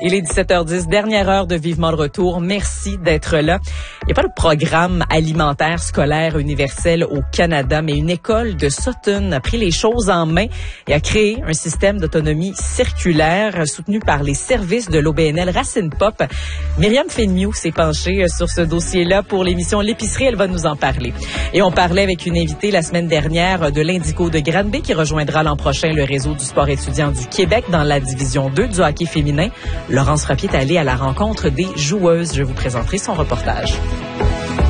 Il est 17h10, dernière heure de Vivement le Retour. Merci d'être là. Il n'y a pas de programme alimentaire scolaire universel au Canada, mais une école de Sutton a pris les choses en main et a créé un système d'autonomie circulaire soutenu par les services de l'OBNL Racine Pop. Myriam Fénimiou s'est penchée sur ce dossier-là pour l'émission L'épicerie. Elle va nous en parler. Et on parlait avec une invitée la semaine dernière de l'Indigo de Granby qui rejoindra l'an prochain le réseau du sport étudiant du Québec dans la division 2 du hockey féminin. Laurence Rapier est allée à la rencontre des joueuses. Je vous présenterai son reportage.